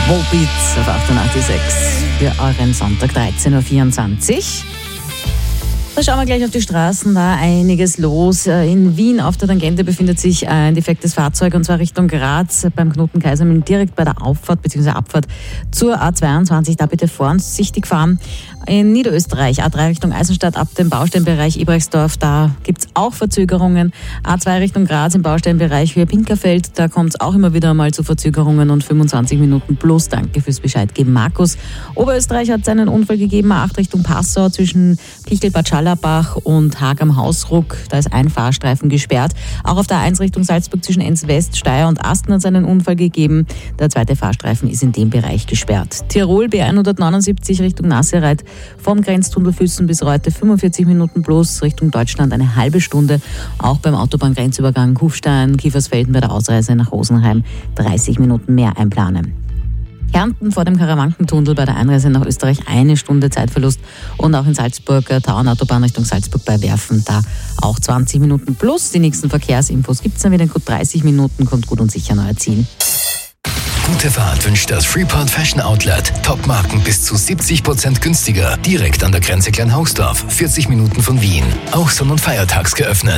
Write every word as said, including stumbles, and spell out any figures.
Volbeats auf achtundachtzig Komma sechs für euren Sonntag dreizehn Uhr vierundzwanzig. Da schauen wir gleich auf die Straßen, da einiges los. In Wien auf der Tangente befindet sich ein defektes Fahrzeug und zwar Richtung Graz beim Knoten Kaisermühlen direkt bei der Auffahrt bzw. Abfahrt zur A zweiundzwanzig. Da bitte vorsichtig fahren. In Niederösterreich A drei Richtung Eisenstadt ab dem Baustellenbereich Ibrechtsdorf, da gibt es auch Verzögerungen. A zwei Richtung Graz im Baustellenbereich Höhe Pinkerfeld, da kommt es auch immer wieder mal zu Verzögerungen und fünfundzwanzig Minuten plus. Danke fürs Bescheid geben, Markus. Oberösterreich hat es einen Unfall gegeben, A acht Richtung Passau zwischen Pichelbad Schallerbach und Haag am Hausruck. Da ist ein Fahrstreifen gesperrt. Auch auf der A eins Richtung Salzburg zwischen Enns West, Steyr und Asten hat es einen Unfall gegeben. Der zweite Fahrstreifen ist in dem Bereich gesperrt. Tirol B hundertneunundsiebzig Richtung Nassereit vom Grenztunnel Füssen bis Reute fünfundvierzig Minuten plus, Richtung Deutschland eine halbe Stunde. Auch beim Autobahngrenzübergang Kufstein, Kiefersfelden bei der Ausreise nach Rosenheim dreißig Minuten mehr einplanen. Kärnten vor dem Karawankentunnel bei der Einreise nach Österreich eine Stunde Zeitverlust und auch in Salzburg, Tauernautobahn Richtung Salzburg bei Werfen, da auch zwanzig Minuten plus. Die nächsten Verkehrsinfos gibt es dann wieder in gut dreißig Minuten, kommt gut und sicher neuer Ziel. Gute Fahrt wünscht das Freeport Fashion Outlet. Top-Marken bis zu siebzig Prozent günstiger. Direkt an der Grenze Kleinhausdorf, vierzig Minuten von Wien. Auch sonn- und feiertags geöffnet.